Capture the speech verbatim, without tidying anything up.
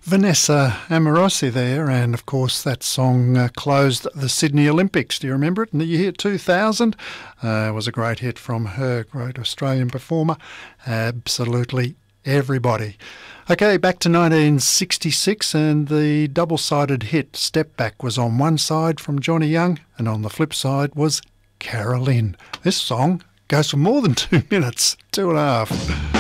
Vanessa Amorosi there, and of course that song uh, closed the Sydney Olympics. Do you remember it? In the year two thousand, uh, it was a great hit from her, great Australian performer. Absolutely everybody. Okay, back to nineteen sixty-six, and the double-sided hit Step Back was on one side from Johnny Young, and on the flip side was Carolyn. This song goes for more than two minutes, two and a half.